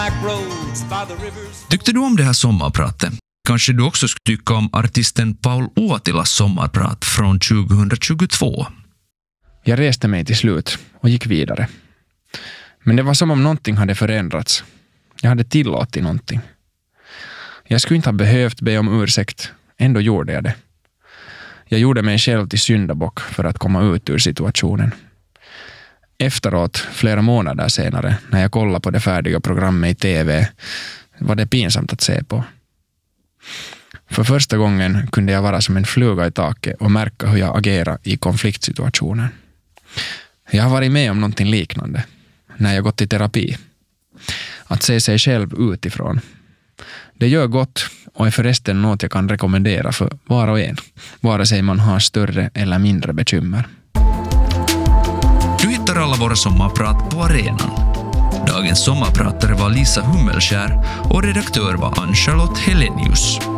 Tyckte du om det här sommarpratet? Kanske du också skulle tycka om artisten Paul Uotilas sommarprat från 2022. Jag reste mig till slut och gick vidare. Men det var som om någonting hade förändrats. Jag hade tillåtit någonting. Jag skulle inte ha behövt be om ursäkt. Ändå gjorde jag det. Jag gjorde mig själv till syndabock för att komma ut ur situationen. Efteråt, flera månader senare, när jag kollade på det färdiga programmet i TV, var det pinsamt att se på. För första gången kunde jag vara som en fluga i taket och märka hur jag agerar i konfliktsituationen. Jag har varit med om någonting liknande när jag gått i terapi. Att se sig själv utifrån. Det gör gott och är förresten något jag kan rekommendera för var och en, vare sig man har större eller mindre bekymmer. Du hittar alla våra sommarprat på arenan. Dagens sommarpratare var Lisa Hummelskär och redaktör var Ann-Charlotte Helenius.